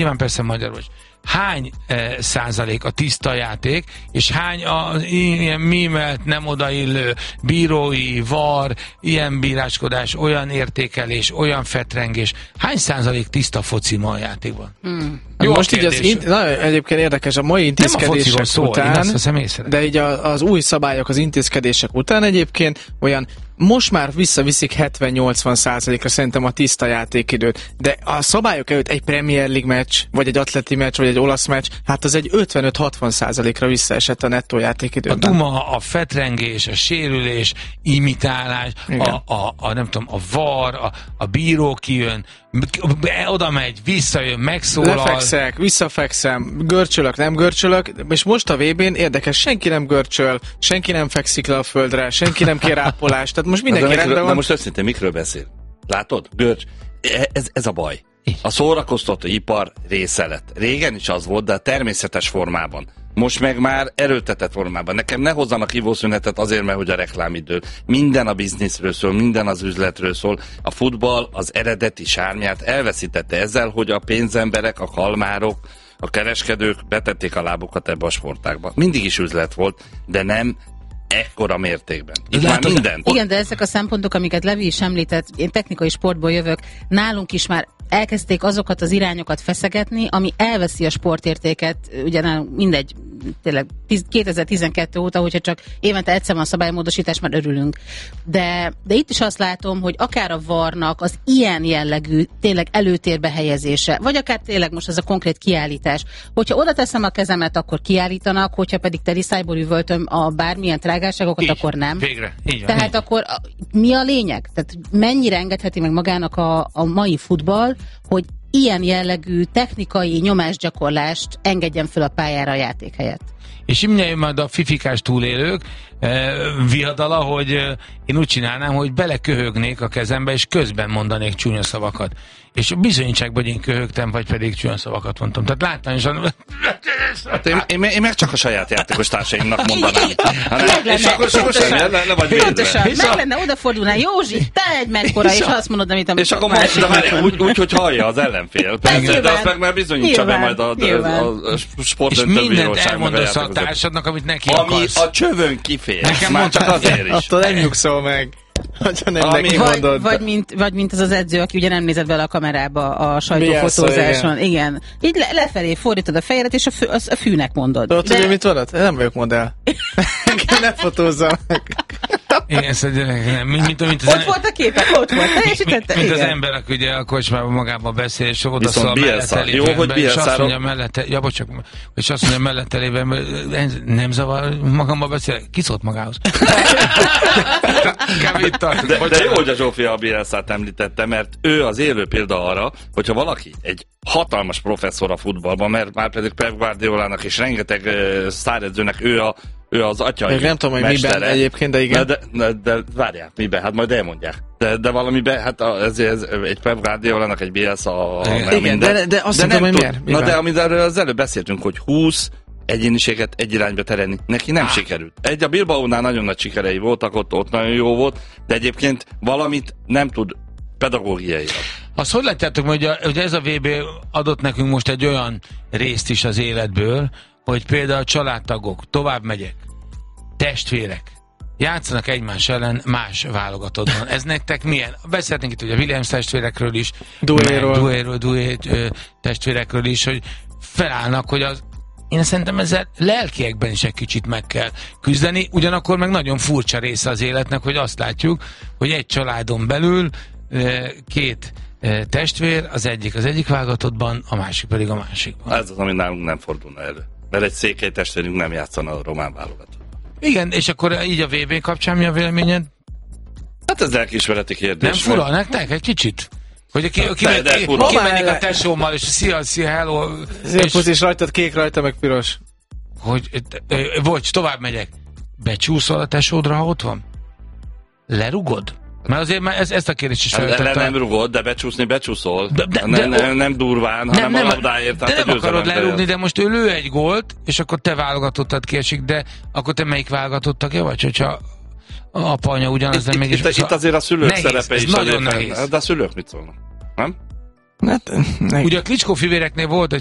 nyilván persze magyarul is. Hány százalék a tiszta játék, és hány ilyen mímelt, nem odaillő bírói, VAR, ilyen bíráskodás, olyan értékelés, olyan fetrengés. Hány százalék tiszta foci ma a játékban? Jó, most így egyébként érdekes, a mai intézkedések után, de így az új szabályok, az intézkedések után egyébként olyan most már visszaviszik 70-80%-ra szerintem a tiszta játékidőt, de a szabályok előtt egy Premier League meccs, vagy egy atleti meccs, vagy egy olasz meccs, hát az egy 55-60%-ra visszaesett a nettó játékidőben. A duma, a fetrengés, a sérülés, imitálás, nem tudom, a VAR, a bíró kijön, oda megy, visszajön, megszólal. Lefekszek, visszafekszem, görcsölök, nem görcsölök, és most a VB-n érdekes, senki nem görcsöl, senki nem fekszik le a földre, senki nem kér ápolást, tehát most mindenki rendben van. De most őszintén mikről beszél? Látod? Görcs. Ez a baj. A szórakoztató ipar része lett. Régen is az volt, de a természetes formában. Most meg már erőltetett formában. Nekem ne hozzanak hívószünetet azért, mert hogy a reklámidő. Minden a bizniszről szól, minden az üzletről szól. A futball az eredeti sármját elveszítette ezzel, hogy a pénzemberek, a kalmárok, a kereskedők betették a lábukat ebbe a sportágba. Mindig is üzlet volt, de nem ekkora mértékben. Itt már minden. Igen, de ezek a szempontok, amiket Levi is említett, én technikai sportból jövök, nálunk is már elkezdték azokat az irányokat feszegetni, ami elveszi a sportértéket, ugye mindegy, tényleg 2012 óta, hogyha csak évente egyszer van szabálymódosítás, már örülünk. De itt is azt látom, hogy akár a VAR-nak az ilyen jellegű, tényleg előtérbe helyezése, vagy akár tényleg most ez a konkrét kiállítás. Hogyha oda teszem a kezemet, akkor kiállítanak, hogyha pedig teriszájból üvöltöm a bármilyen trágárságokat, akkor nem. Végre. Így van, tehát akkor mi a lényeg? Tehát mennyire engedheti meg magának a mai futball, hogy ilyen jellegű technikai nyomásgyakorlást engedjen föl a pályára a játék helyett? És mindjárt majd a fifikás túlélők viadala, hogy én úgy csinálnám, hogy beleköhögnék a kezembe, és közben mondanék csúnya szavakat. És bizonyítsák, hogy én köhögtem, vagy pedig csúnya szavakat mondtam. Tehát látványosan... Hát én meg csak a saját játékos társaimnak mondanám. És akkor le vagy védve. Meg lenne, odafordulnál, Józsi, te egy mekkora, és azt mondod, amit és akkor úgy, hogy hallja az ellenfél. Persze, de azt meg már bizonyítsa be majd a sportdöntő bíróság. És mindent elmondasz a társadnak, amit neki akarsz. Ami a csövön kifér. Már csak azért is. Attól nem nyugszol meg. Vagy mint az edző, aki ugye nem nézett bele a kamerába a sajtófotózáson. Igen. Így lefelé fordítod a fejedet, és a fűnek mondod. Tudod, mit mondod? Nem vagyok modell. Ne fotózzam meg. Igen, szóval mint ott volt a képek, ott volt, teljesítette. Mint az ember, aki ugye a kocsmában magában beszél, és oda szól a mellette lévőben, és azt mondja mellette, és azt mondja mellette lévőben, nem zavar, magamban beszél, ki szólt magához? De jó, hogy a Zsófi a Bielszát említette, mert ő az élő példa arra, hogyha valaki egy hatalmas professzor a futballban, mert már pedig Pep Guardiolának és rengeteg sztáredzőnek ő az atyai nem tudom, hogy mestere. Miben egyébként, de igen. De várjál, miben? Hát majd elmondják. De valamiben, hát ez egy Pep Guardiolának, egy Bielsa... Igen, de azt tudom, hogy miért. Na de amiről az előbb beszéltünk, hogy 20 egyéniséget egy irányba terelni. Neki nem sikerült. A Bilbaónál nagyon nagy sikerei voltak, ott nagyon jó volt, de egyébként valamit nem tud pedagógiailag. Azt hogy látjátok, hogy ez a VB adott nekünk most egy olyan részt is az életből, hogy például családtagok, tovább megyek, testvérek, játszanak egymás ellen más válogatottban. Ez nektek milyen? Beszéltünk itt ugye Williams testvérekről is, Doué testvérekről is, hogy felállnak, hogy én szerintem ezzel lelkiekben is egy kicsit meg kell küzdeni, ugyanakkor meg nagyon furcsa része az életnek, hogy azt látjuk, hogy egy családon belül két testvér, az egyik válogatottban, a másik pedig a másikban. Ez az, ami nálunk nem fordulna elő. Mert egy székely testvérünk nem játszana a román válogatottban. Igen, és akkor így a VB kapcsán mi a véleményed? Hát ez lelkiismereti kérdés. Nem fura nektek egy kicsit? Hogy kimennék a tesómmal, és szia, hello. És rajtad kék, rajta meg piros. Hogy, tovább megyek. Becsúszol a tesódra, ha ott van? Lerugod? Mert azért ezt a kérdést is feltettem. Nem rugod, de becsúszol. Nem durván, hanem a labdáért. De nem akarod lerúgni, de most ő lő egy gólt, és akkor te válogatottad kiesik, de akkor te melyik válogatottakja vagy, hogyha apa, anya ugyanaz, de mégis... Itt azért a szülők nehéz, szerepe is. Nagyon nehéz. De a szülők mit szólnak? Nem? Ugye a Klitschko fivéreknél volt